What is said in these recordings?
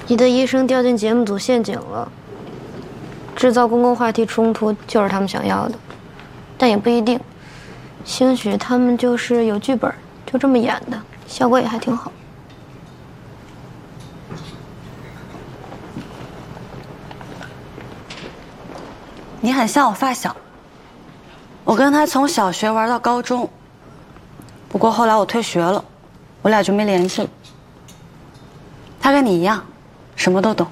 你的医生掉进节目组陷阱了，制造公共话题冲突就是他们想要的，但也不一定。兴许他们就是有剧本，就这么演的，效果也还挺好。 你很像我发小，我跟他从小学玩到高中，不过后来我退学了，我俩就没联系了。他跟你一样，什么都懂。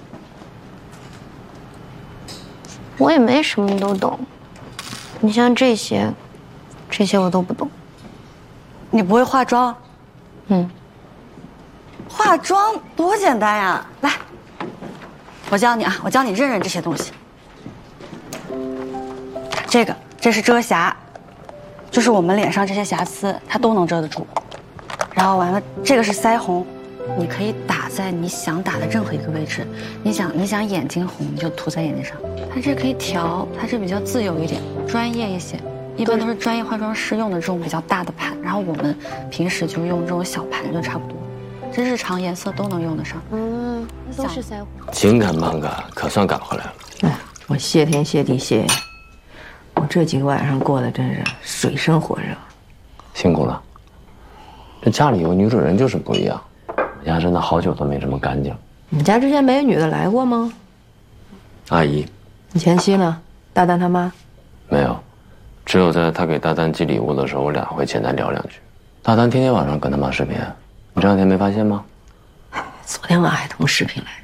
我也没什么都懂，你像这些我都不懂。 你不会化妆？化妆多简单呀！来，我教你啊，我教你认认这些东西。这是遮瑕，就是我们脸上这些瑕疵，它都能遮得住。然后完了，这个是腮红，你可以打在你想打的任何一个位置。你想眼睛红，你就涂在眼睛上。它这可以调，它这比较自由一点，专业一些。一般都是专业化妆师用的这种比较大的盘，然后我们平时就用这种小盘就差不多。这日常颜色都能用得上。 都是腮红。 紧赶慢赶，可算赶回来了。 哎，我谢天谢地谢你，我这几个晚上过得真是水深火热。 辛苦了。这家里有女主人就是不一样，我家真的好久都没这么干净。 你们家之前没有女的来过吗？ 阿姨。 你前妻呢？大丹他妈？ 没有，只有在他给大丹寄礼物的时候，我俩会简单聊两句。大丹天天晚上跟他妈视频，你这两天没发现吗？ 昨天晚上还通视频来着。